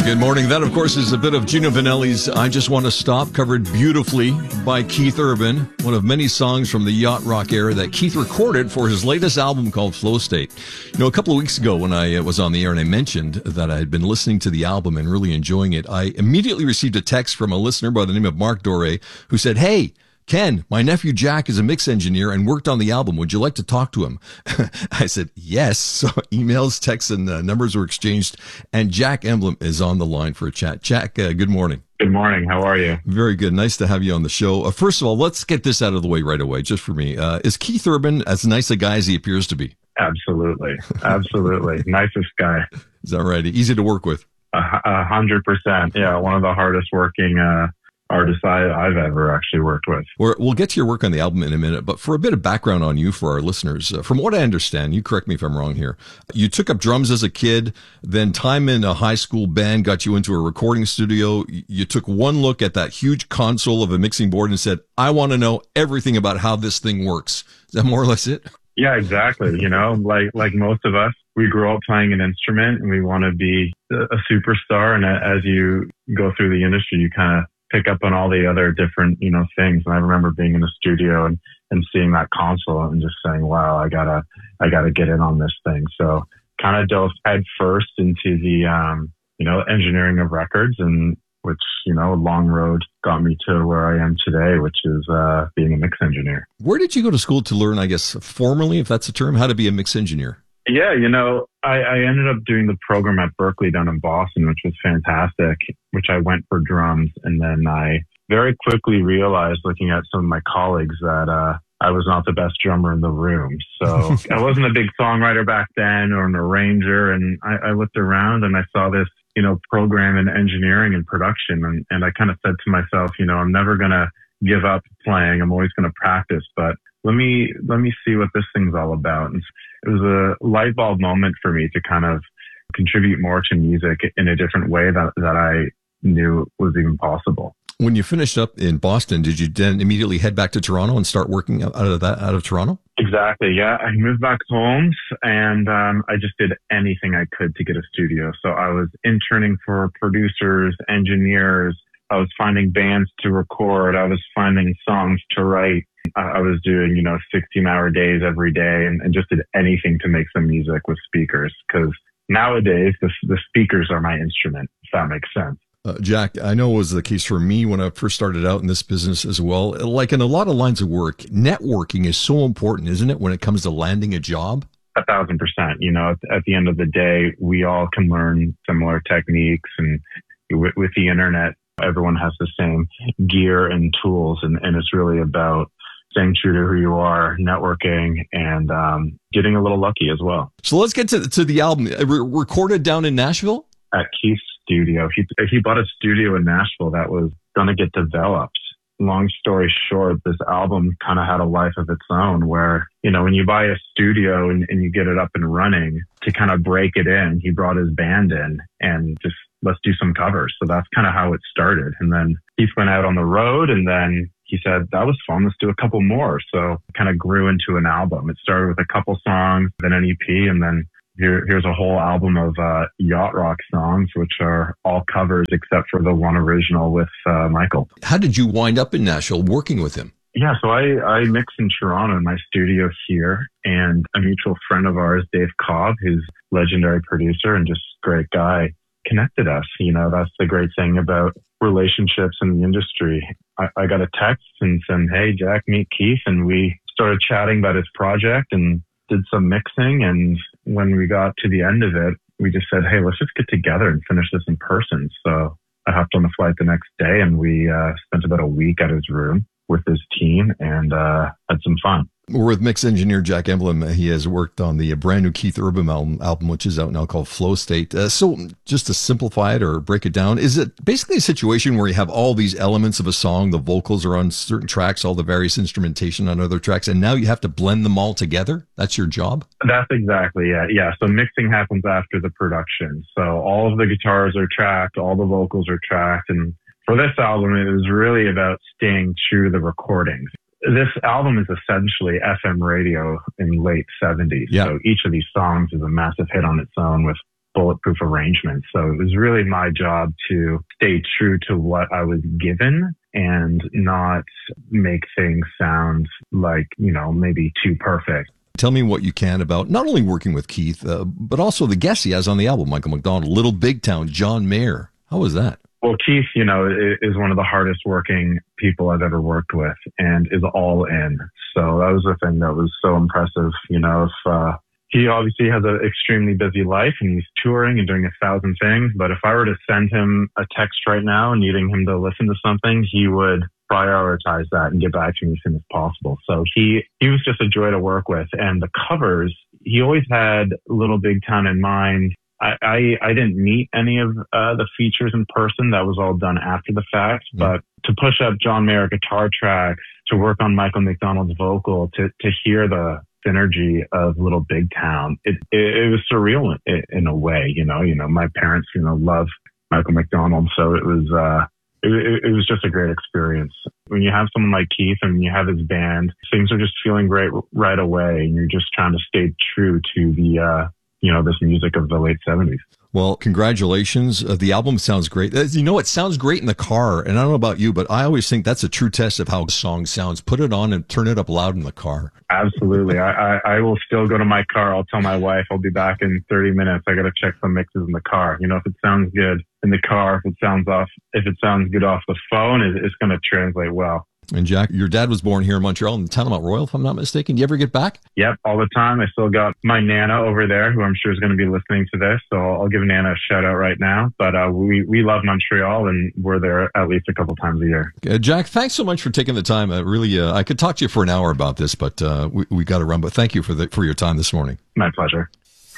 Good morning. That, of course, is a bit of Gino Vanelli's I Just Want to Stop, covered beautifully by Keith Urban, one of many songs from the yacht rock era that Keith recorded for his latest album called Flow State. You know, a couple of weeks ago when I was on the air and I mentioned that I had been listening to the album and really enjoying it, I immediately received a text from a listener by the name of Mark Doré who said, "Hey, Ken, my nephew Jack is a mix engineer and worked on the album. Would you like to talk to him?" I said, yes. So emails, texts, and numbers were exchanged. And Jack Emblem is on the line for a chat. Jack, good morning. Good morning. How are you? Very good. Nice to have you on the show. First of all, let's get this out of the way right away, just for me. Is Keith Urban as nice a guy as he appears to be? Absolutely. Absolutely. Nicest guy. Is that right? Easy to work with? 100%. Yeah, one of the hardest working artists I've ever actually worked with. We'll get to your work on the album in a minute, but for a bit of background on you for our listeners, from what I understand, you correct me if I'm wrong here, you took up drums as a kid, then time in a high school band got you into a recording studio. You took one look at that huge console of a mixing board and said, I want to know everything about how this thing works. Is that more or less it? Yeah, exactly. You know, like most of us, we grew up playing an instrument and we want to be a superstar. And as you go through the industry, you kind of pick up on all the other different, things. And I remember being in the studio and seeing that console and just saying, wow, I gotta get in on this thing. So kind of dove head first into the, engineering of records, and which, a long road got me to where I am today, which is, being a mix engineer. Where did you go to school to learn, I guess, formally, if that's a term, how to be a mix engineer? Yeah, I ended up doing the program at Berklee down in Boston, which was fantastic, which I went for drums. And then I very quickly realized, looking at some of my colleagues, that I was not the best drummer in the room. So I wasn't a big songwriter back then or an arranger. And I looked around and I saw this, program in engineering and production. And I kind of said to myself, I'm never going to give up playing. I'm always going to practice, but let me see what this thing's all about. And it was a light bulb moment for me to kind of contribute more to music in a different way that I knew was even possible. When you finished up in Boston, did you then immediately head back to Toronto and start working out of Toronto? Exactly. Yeah. I moved back home and I just did anything I could to get a studio. So I was interning for producers, engineers. I was finding bands to record. I was finding songs to write. I was doing, 16-hour days every day and just did anything to make some music with speakers, because nowadays the speakers are my instrument, if that makes sense. Jack, I know it was the case for me when I first started out in this business as well. Like in a lot of lines of work, networking is so important, isn't it, when it comes to landing a job? 1,000%. At the end of the day, we all can learn similar techniques, and with the internet, everyone has the same gear and tools, and it's really about staying true to who you are, networking, and getting a little lucky as well. So let's get to the album. Recorded down in Nashville? At Keith's studio. He bought a studio in Nashville that was going to get developed. Long story short, this album kind of had a life of its own where, when you buy a studio and you get it up and running, to kind of break it in, he brought his band in and just, let's do some covers. So that's kind of how it started. And then Keith went out on the road and then he said, that was fun. Let's do a couple more. So it kind of grew into an album. It started with a couple songs, then an EP, and then here's a whole album of yacht rock songs, which are all covers except for the one original with Michael. How did you wind up in Nashville working with him? Yeah, so I mix in Toronto in my studio here, and a mutual friend of ours, Dave Cobb, who's legendary producer and just great guy, connected us. That's the great thing about relationships in the industry. I got a text and said, hey, Jack, meet Keith. And we started chatting about his project and did some mixing. And when we got to the end of it, we just said, hey, let's just get together and finish this in person. So I hopped on the flight the next day and we spent about a week at his room with his team and had some fun. We're with mix engineer Jack Emblem. He has worked on the brand new Keith Urban album, which is out now, called Flow State. So just to simplify it or break it down, is it basically a situation where you have all these elements of a song, the vocals are on certain tracks, all the various instrumentation on other tracks, and now you have to blend them all together? That's your job? That's exactly it. Yeah. So mixing happens after the production. So all of the guitars are tracked, all the vocals are tracked. And for this album, it was really about staying true to the recordings. This album is essentially FM radio in late 70s. Yeah. So each of these songs is a massive hit on its own with bulletproof arrangements. So it was really my job to stay true to what I was given and not make things sound like, maybe too perfect. Tell me what you can about not only working with Keith, but also the guests he has on the album, Michael McDonald, Little Big Town, John Mayer. How was that? Well, Keith, is one of the hardest working people I've ever worked with and is all in. So that was the thing that was so impressive. He obviously has an extremely busy life and he's touring and doing 1,000 things. But if I were to send him a text right now needing him to listen to something, he would prioritize that and get back to me as soon as possible. So he was just a joy to work with. And the covers, he always had Little Big Town in mind. I didn't meet any of the features in person. That was all done after the fact. Mm-hmm. But to push up John Mayer guitar tracks, to work on Michael McDonald's vocal, to hear the synergy of Little Big Town, it was surreal in a way. My parents love Michael McDonald, so it was just a great experience. When you have someone like Keith and you have his band, things are just feeling great right away, and you're just trying to stay true to the this music of the late 70s. Well, congratulations. The album sounds great. It sounds great in the car. And I don't know about you, but I always think that's a true test of how a song sounds. Put it on and turn it up loud in the car. Absolutely. I will still go to my car. I'll tell my wife I'll be back in 30 minutes. I got to check some mixes in the car. If it sounds good in the car, if it sounds good off the phone, it's going to translate well. And Jack, your dad was born here in Montreal in the town of Mount Royal, if I'm not mistaken. Do you ever get back? Yep, all the time. I still got my Nana over there, who I'm sure is going to be listening to this. So I'll give Nana a shout out right now. But we love Montreal, and we're there at least a couple times a year. Jack, thanks so much for taking the time. I could talk to you for an hour about this, but we got to run. But thank you for your time this morning. My pleasure.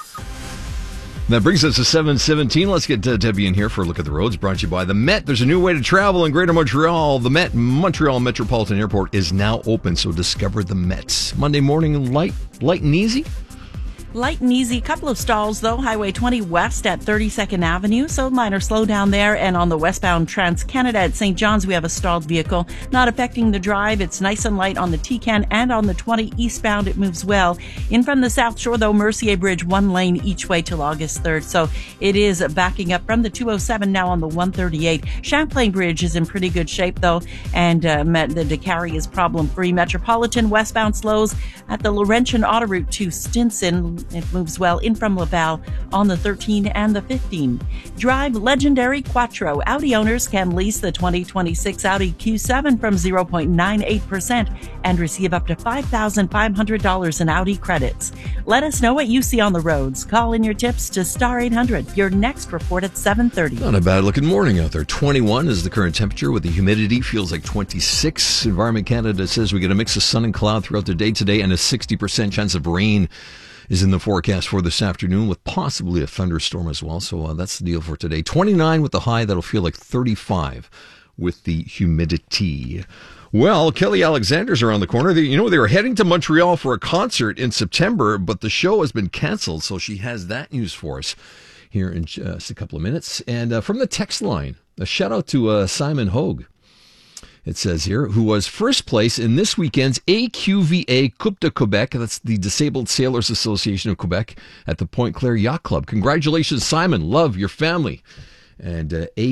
That brings us to 7:17. Let's get Debbie in here for a look at the roads, brought to you by the Met. There's a new way to travel in Greater Montreal. The Met, Montreal Metropolitan Airport, is now open, so discover the Met. Monday morning, light and easy. Light and easy. Couple of stalls, though. Highway 20 West at 32nd Avenue. So minor slowdown there. And on the westbound Trans-Canada at St. John's, we have a stalled vehicle. Not affecting the drive. It's nice and light on the T-Can and on the 20 eastbound. It moves well. In from the South Shore, though, Mercier Bridge, one lane each way till August 3rd. So it is backing up from the 207 now on the 138. Champlain Bridge is in pretty good shape, though. And the Décarie is problem-free. Metropolitan westbound slows at the Laurentian Autoroute to Stinson. It moves well in from Laval on the 13 and the 15. Drive legendary Quattro. Audi owners can lease the 2026 Audi Q7 from 0.98% and receive up to $5,500 in Audi credits. Let us know what you see on the roads. Call in your tips to Star 800. Your next report at 7:30. Not a bad looking morning out there. 21 is the current temperature with the humidity. Feels like 26. Environment Canada says we get a mix of sun and cloud throughout the day today and a 60% chance of rain is in the forecast for this afternoon with possibly a thunderstorm as well. So that's the deal for today. 29 with the high. That'll feel like 35 with the humidity. Well, Kelly Alexander's around the corner. They were heading to Montreal for a concert in September, but the show has been canceled. So she has that news for us here in just a couple of minutes. And from the text line, a shout out to Simon Hogue. It says here, who was first place in this weekend's AQVA Coupe de Quebec. That's the Disabled Sailors Association of Quebec at the Point Claire Yacht Club. Congratulations, Simon. Love your family. And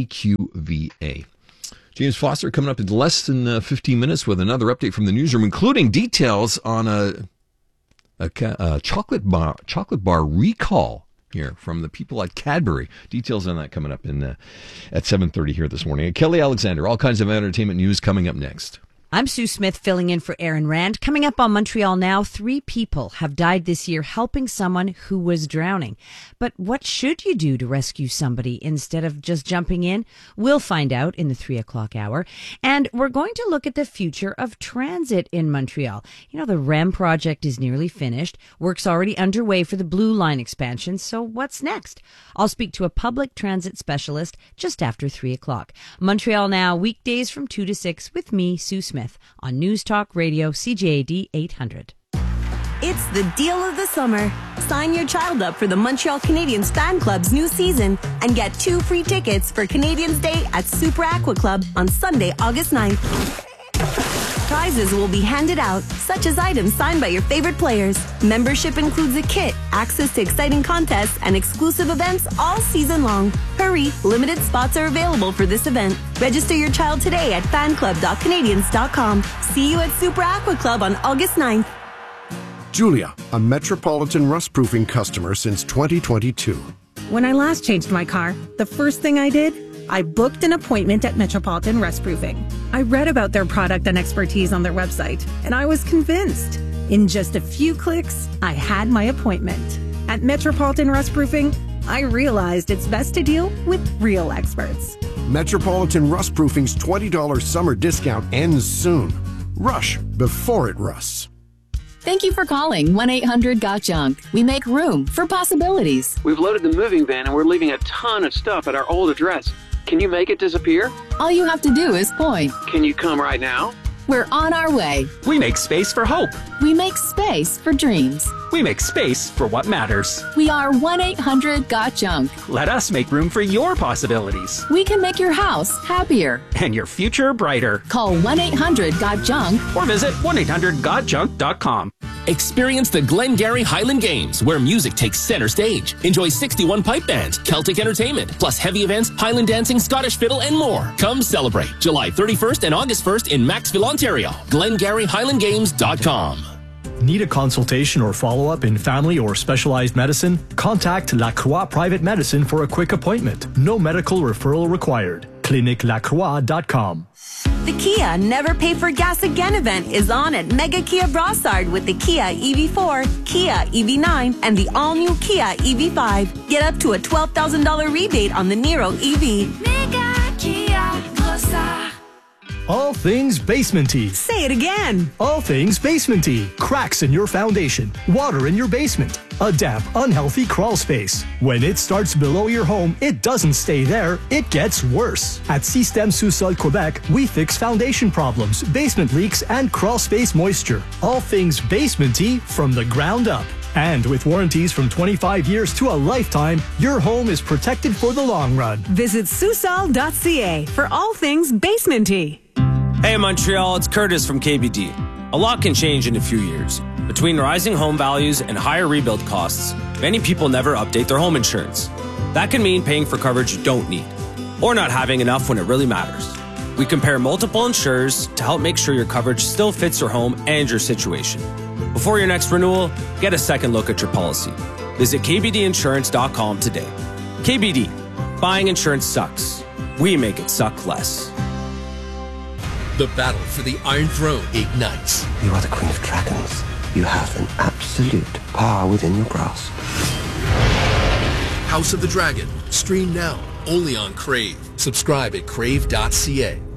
AQVA. James Foster coming up in less than 15 minutes with another update from the newsroom, including details on a chocolate bar recall here from the people at Cadbury. Details on that coming up at 7:30 here this morning. Kelly Alexander, all kinds of entertainment news coming up next. I'm Sue Smith filling in for Aaron Rand. Coming up on Montreal Now, 3 people have died this year helping someone who was drowning. But what should you do to rescue somebody instead of just jumping in? We'll find out in the 3 o'clock hour. And we're going to look at the future of transit in Montreal. The REM project is nearly finished. Work's already underway for the Blue Line expansion. So what's next? I'll speak to a public transit specialist just after 3 o'clock. Montreal Now, weekdays from 2 to 6 with me, Sue Smith, on News Talk Radio, CJAD 800. It's the deal of the summer. Sign your child up for the Montreal Canadiens Fan Club's new season and get 2 free tickets for Canadiens Day at Super Aqua Club on Sunday, August 9th. Try prizes will be handed out, such as items signed by your favorite players. Membership includes a kit, access to exciting contests, and exclusive events all season long. Hurry, limited spots are available for this event. Register your child today at fanclub.canadians.com. See you at Super Aqua Club on August 9th. Julia, a Metropolitan rust-proofing customer since 2022. When I last changed my car, the first thing I did, I booked an appointment at Metropolitan Rust Proofing. I read about their product and expertise on their website, and I was convinced. In just a few clicks, I had my appointment. At Metropolitan Rust Proofing, I realized it's best to deal with real experts. Metropolitan Rust Proofing's $20 summer discount ends soon. Rush before it rusts. Thank you for calling 1-800-GOT-JUNK. We make room for possibilities. We've loaded the moving van and we're leaving a ton of stuff at our old address. Can you make it disappear? All you have to do is point. Can you come right now? We're on our way. We make space for hope. We make space for dreams. We make space for what matters. We are 1-800-GOT-JUNK. Let us make room for your possibilities. We can make your house happier. And your future brighter. Call 1-800-GOT-JUNK. Or visit 1-800-GOT-JUNK.com. Experience the Glengarry Highland Games, where music takes center stage. Enjoy 61 pipe bands, Celtic entertainment, plus heavy events, Highland dancing, Scottish fiddle, and more. Come celebrate July 31st and August 1st in Maxville, Ontario. GlengarryHighlandGames.com. Need a consultation or follow-up in family or specialized medicine? Contact La Croix Private Medicine for a quick appointment. No medical referral required. ClinicLaCroix.com. The Kia Never Pay for Gas Again event is on at Mega Kia Brossard with the Kia EV4, Kia EV9, and the all-new Kia EV5. Get up to a $12,000 rebate on the Niro EV. Mega Kia Brossard. All things basementy. Say it again. All things basementy. Cracks in your foundation. Water in your basement. A damp, unhealthy crawl space. When it starts below your home, it doesn't stay there. It gets worse. At Système Sous-Sol Quebec, we fix foundation problems, basement leaks, and crawl space moisture. All things basementy from the ground up. And with warranties from 25 years to a lifetime, your home is protected for the long run. Visit Susol.ca for all things basementy. Hey Montreal, it's Curtis from KBD. A lot can change in a few years. Between rising home values and higher rebuild costs, many people never update their home insurance. That can mean paying for coverage you don't need, or not having enough when it really matters. We compare multiple insurers to help make sure your coverage still fits your home and your situation. Before your next renewal, get a second look at your policy. Visit kbdinsurance.com today. KBD, buying insurance sucks. We make it suck less. The battle for the Iron Throne ignites. You are the Queen of Dragons. You have an absolute power within your grasp. House of the Dragon. Stream now, only on Crave. Subscribe at crave.ca.